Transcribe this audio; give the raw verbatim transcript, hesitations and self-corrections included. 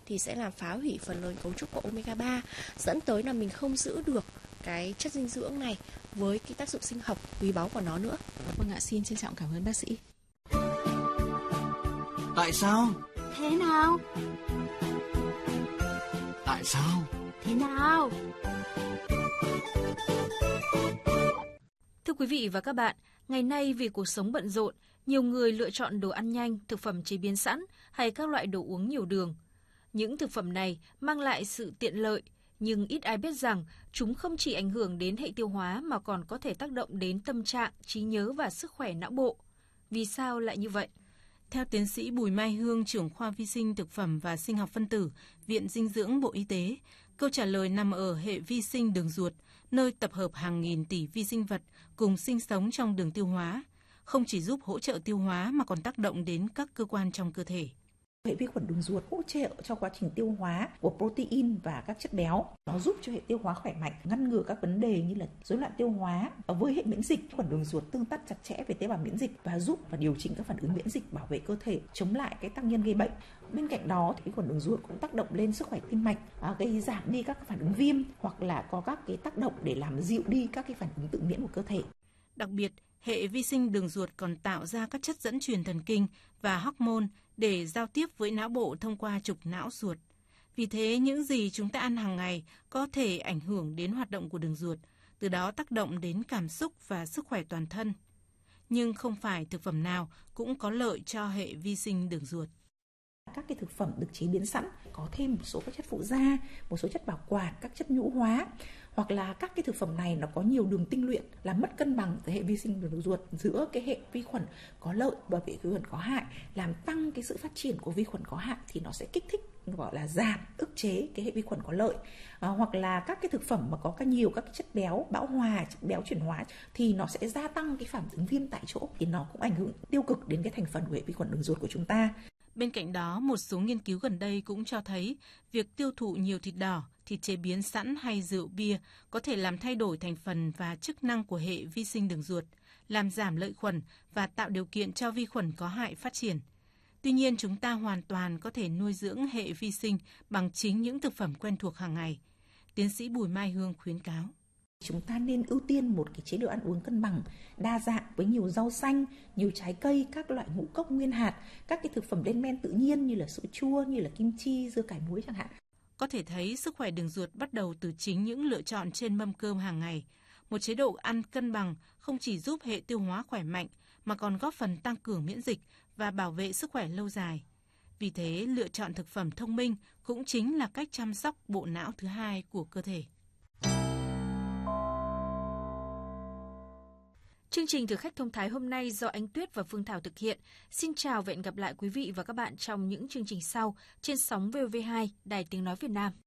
thì sẽ làm phá hủy phần lớn cấu trúc của omega ba, dẫn tới là mình không giữ được cái chất dinh dưỡng này với cái tác dụng sinh học quý báu của nó nữa. Vâng ạ, xin trân trọng cảm ơn bác sĩ. Tại sao? Thế nào? Tại sao? Thế nào? Thưa quý vị và các bạn, ngày nay vì cuộc sống bận rộn, nhiều người lựa chọn đồ ăn nhanh, thực phẩm chế biến sẵn hay các loại đồ uống nhiều đường. Những thực phẩm này mang lại sự tiện lợi, nhưng ít ai biết rằng chúng không chỉ ảnh hưởng đến hệ tiêu hóa mà còn có thể tác động đến tâm trạng, trí nhớ và sức khỏe não bộ. Vì sao lại như vậy? Theo tiến sĩ Bùi Mai Hương, trưởng khoa vi sinh thực phẩm và sinh học phân tử, Viện Dinh dưỡng Bộ Y tế, câu trả lời nằm ở hệ vi sinh đường ruột, nơi tập hợp hàng nghìn tỷ vi sinh vật cùng sinh sống trong đường tiêu hóa, không chỉ giúp hỗ trợ tiêu hóa mà còn tác động đến các cơ quan trong cơ thể. Hệ vi khuẩn đường ruột hỗ trợ cho quá trình tiêu hóa của protein và các chất béo. Nó giúp cho hệ tiêu hóa khỏe mạnh, ngăn ngừa các vấn đề như là rối loạn tiêu hóa. Với hệ miễn dịch, khuẩn đường ruột tương tác chặt chẽ với tế bào miễn dịch và giúp và điều chỉnh các phản ứng miễn dịch, bảo vệ cơ thể, chống lại cái tác nhân gây bệnh. Bên cạnh đó, thì khuẩn đường ruột cũng tác động lên sức khỏe tim mạch, gây giảm đi các phản ứng viêm hoặc là có các cái tác động để làm dịu đi các cái phản ứng tự miễn của cơ thể. Đặc biệt, hệ vi sinh đường ruột còn tạo ra các chất dẫn truyền thần kinh và hormone để giao tiếp với não bộ thông qua trục não ruột. Vì thế, những gì chúng ta ăn hàng ngày có thể ảnh hưởng đến hoạt động của đường ruột, từ đó tác động đến cảm xúc và sức khỏe toàn thân. Nhưng không phải thực phẩm nào cũng có lợi cho hệ vi sinh đường ruột. Các cái thực phẩm được chế biến sẵn có thêm một số các chất phụ gia, một số chất bảo quản, các chất nhũ hóa, hoặc là các cái thực phẩm này nó có nhiều đường tinh luyện, làm mất cân bằng hệ vi sinh đường ruột giữa cái hệ vi khuẩn có lợi và hệ vi khuẩn có hại, làm tăng cái sự phát triển của vi khuẩn có hại thì nó sẽ kích thích, gọi là giảm, ức chế cái hệ vi khuẩn có lợi. À, hoặc là các cái thực phẩm mà có các nhiều các chất béo bão hòa, chất béo chuyển hóa thì nó sẽ gia tăng cái phản ứng viêm tại chỗ, thì nó cũng ảnh hưởng tiêu cực đến cái thành phần của hệ vi khuẩn đường ruột của chúng ta. Bên cạnh đó, một số nghiên cứu gần đây cũng cho thấy việc tiêu thụ nhiều thịt đỏ, thịt chế biến sẵn hay rượu bia có thể làm thay đổi thành phần và chức năng của hệ vi sinh đường ruột, làm giảm lợi khuẩn và tạo điều kiện cho vi khuẩn có hại phát triển. Tuy nhiên, chúng ta hoàn toàn có thể nuôi dưỡng hệ vi sinh bằng chính những thực phẩm quen thuộc hàng ngày. Tiến sĩ Bùi Mai Hương khuyến cáo. Chúng ta nên ưu tiên một cái chế độ ăn uống cân bằng, đa dạng với nhiều rau xanh, nhiều trái cây, các loại ngũ cốc nguyên hạt, các cái thực phẩm lên men tự nhiên như là sữa chua, như là kim chi, dưa cải muối chẳng hạn. Có thể thấy sức khỏe đường ruột bắt đầu từ chính những lựa chọn trên mâm cơm hàng ngày. Một chế độ ăn cân bằng không chỉ giúp hệ tiêu hóa khỏe mạnh mà còn góp phần tăng cường miễn dịch và bảo vệ sức khỏe lâu dài. Vì thế, lựa chọn thực phẩm thông minh cũng chính là cách chăm sóc bộ não thứ hai của cơ thể. Chương trình Thực khách thông thái hôm nay do Ánh Tuyết và Phương Thảo thực hiện. Xin chào và hẹn gặp lại quý vị và các bạn trong những chương trình sau trên sóng vê o vê hai, Đài Tiếng Nói Việt Nam.